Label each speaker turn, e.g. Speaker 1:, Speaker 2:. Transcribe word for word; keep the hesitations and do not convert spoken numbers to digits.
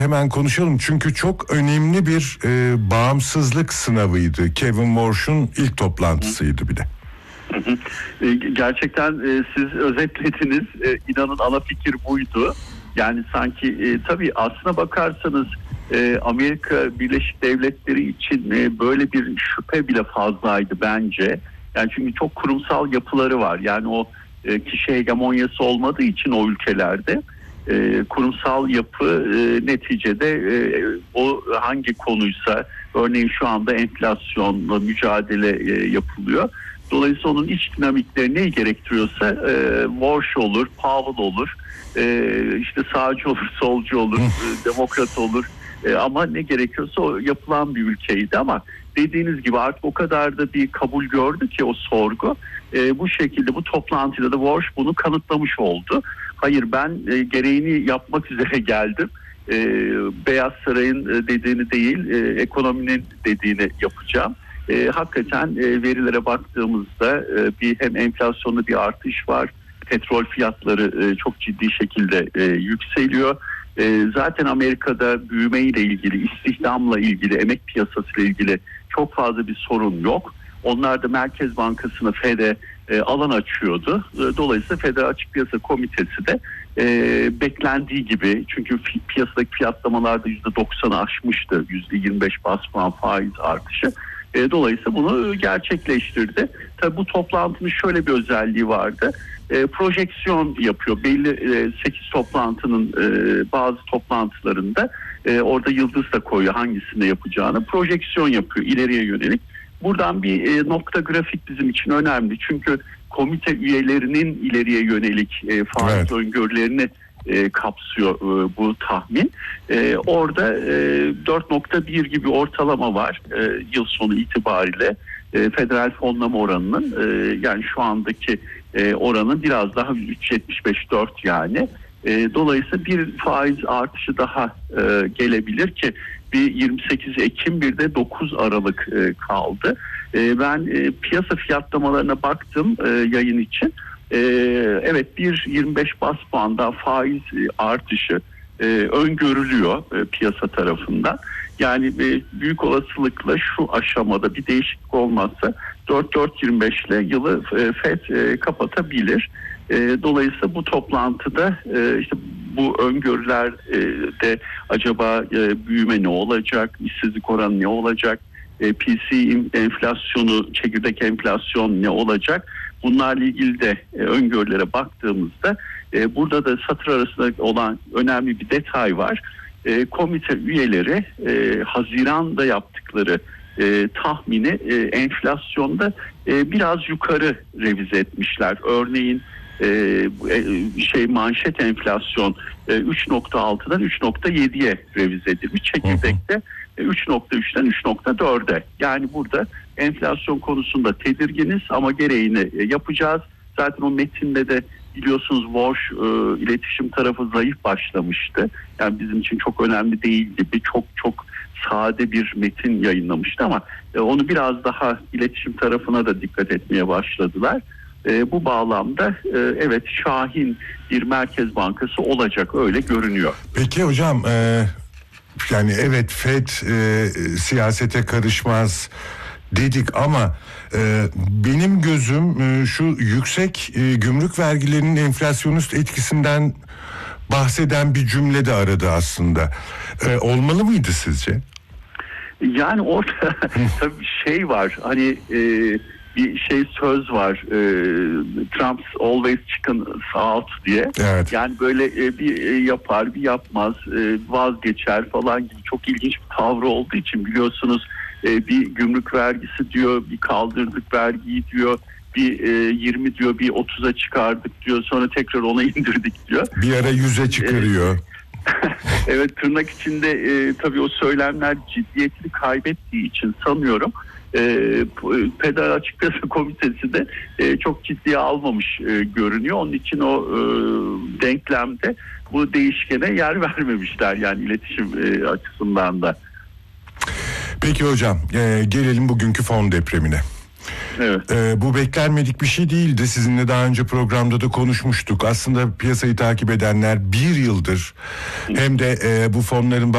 Speaker 1: hemen konuşalım çünkü çok önemli bir e, bağımsızlık sınavıydı. Kevin Warsh'un ilk toplantısıydı bir de.
Speaker 2: Gerçekten siz özetlediniz. İnanın ana fikir buydu. Yani sanki tabii aslına bakarsanız Amerika Birleşik Devletleri için böyle bir şüphe bile fazlaydı bence. Yani çünkü çok kurumsal yapıları var. Yani o kişi hegemonyası olmadığı için o ülkelerde kurumsal yapı neticede o hangi konuysa, örneğin şu anda enflasyonla mücadele yapılıyor. Dolayısıyla onun iç dinamikleri neyi gerektiriyorsa e, Warsh olur, Powell olur, e, işte sağcı olur, solcu olur, e, demokrat olur. E, ama ne gerekiyorsa o yapılan bir ülkeydi ama dediğiniz gibi artık o kadar da bir kabul gördü ki o sorgu. E, bu şekilde bu toplantıda da Warsh bunu kanıtlamış oldu. Hayır, ben e, gereğini yapmak üzere geldim. E, Beyaz Saray'ın dediğini değil, e, ekonominin dediğini yapacağım. E, hakikaten e, verilere baktığımızda e, bir hem enflasyonda bir artış var. Petrol fiyatları e, çok ciddi şekilde e, yükseliyor. E, zaten Amerika'da büyümeyle ilgili, istihdamla ilgili, emek piyasasıyla ilgili çok fazla bir sorun yok. Onlar da Merkez Bankası'na F E D'e e, alan açıyordu. E, dolayısıyla Federal Açık Piyasa Komitesi de e, beklendiği gibi, çünkü fi, piyasadaki fiyatlamalarda yüzde doksanı aşmıştı. yüzde yirmi beş bas puan faiz artışı. E, dolayısıyla bunu gerçekleştirdi. Tabii bu toplantının şöyle bir özelliği vardı. E, projeksiyon yapıyor. Belli e, sekiz toplantının e, bazı toplantılarında e, orada yıldız da koyuyor hangisinde yapacağını. Projeksiyon yapıyor ileriye yönelik. Buradan bir e, nokta grafik bizim için önemli. Çünkü komite üyelerinin ileriye yönelik e, faiz evet. öngörülerini E, kapsıyor e, bu tahmin. E, orada e, dört nokta bir gibi ortalama var e, yıl sonu itibariyle e, federal fonlama oranının e, yani şu andaki e, oranın biraz daha üç yetmiş beş dört yani. E, dolayısıyla bir faiz artışı daha e, gelebilir ki bir yirmi sekiz Ekim bir de dokuz Aralık e, kaldı. E, ben e, piyasa fiyatlamalarına baktım e, yayın için. Ee, evet bir yirmi beş bas puan daha faiz artışı e, öngörülüyor e, piyasa tarafından. Yani e, büyük olasılıkla şu aşamada bir değişiklik olmazsa dört dört yirmi beş ile yılı e, F E D e, kapatabilir. E, dolayısıyla bu toplantıda e, işte bu öngörülerde acaba e, büyüme ne olacak, işsizlik oranı ne olacak, e, P C enflasyonu, çekirdek enflasyon ne olacak? Bunlarla ilgili de e, öngörülere baktığımızda e, burada da satır arasında olan önemli bir detay var. E, komite üyeleri e, Haziran'da yaptıkları e, tahmini e, enflasyonda e, biraz yukarı revize etmişler. Örneğin e, e, şey manşet enflasyon e, üç nokta altıdan üç nokta yediye revize edilmiş. Çekirdekte üç nokta üçten üç nokta dörde. Yani burada enflasyon konusunda tedirginiz ama gereğini yapacağız. Zaten o metinde de biliyorsunuz Warsh e, iletişim tarafı zayıf başlamıştı. Yani bizim için çok önemli değil gibi çok çok sade bir metin yayınlamıştı ama e, onu biraz daha iletişim tarafına da dikkat etmeye başladılar. E, bu bağlamda e, evet şahin bir Merkez Bankası olacak, öyle görünüyor.
Speaker 1: Peki hocam e, yani evet F E D e, siyasete karışmaz dedik ama e, benim gözüm e, şu yüksek e, gümrük vergilerinin enflasyonist etkisinden bahseden bir cümle de aradı aslında. E, olmalı mıydı sizce?
Speaker 2: Yani orada tabii şey var, hani e, bir şey söz var, e, Trump's always chicken out diye.
Speaker 1: Evet.
Speaker 2: Yani böyle e, bir e, yapar bir yapmaz, e, vazgeçer falan gibi çok ilginç bir tavrı olduğu için biliyorsunuz e, bir gümrük vergisi diyor, bir kaldırdık vergiyi diyor, bir e, yirmi diyor, bir otuza çıkardık diyor, sonra tekrar ona indirdik diyor.
Speaker 1: Bir ara yüze çıkarıyor.
Speaker 2: Evet, tırnak içinde e, tabii o söylemler ciddiyetini kaybettiği için sanıyorum e, Federal Açık Piyasa Komitesi de e, çok ciddiye almamış e, görünüyor. Onun için o e, denklemde bu değişkene yer vermemişler yani iletişim e, açısından da.
Speaker 1: Peki hocam e, gelelim bugünkü fon depremine.
Speaker 2: Evet.
Speaker 1: Ee, bu beklenmedik bir şey değildi. Sizinle daha önce programda da konuşmuştuk. Aslında piyasayı takip edenler bir yıldır hem de e, bu fonların